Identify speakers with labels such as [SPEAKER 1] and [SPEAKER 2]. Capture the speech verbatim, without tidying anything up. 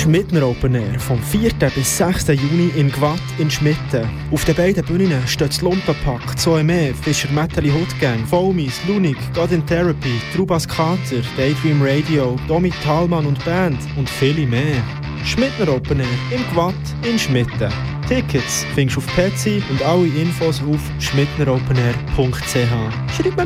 [SPEAKER 1] Schmidtner Open Air vom vierten bis sechsten Juni in Gwatt in Schmitten. Auf den beiden Bühnen steht das Lumpenpack, Zoe Mehr, Fischer Metalli Hoodgang, Foamies, Lunik, God in Therapy, Trubas Kater, Daydream Radio, Domi Thalmann und Band und viele mehr. Schmidtner Open Air im Gwatt in Schmitten. Tickets findest du auf Petsy und alle Infos auf schmidtneropenair punkt c h. Schreib mir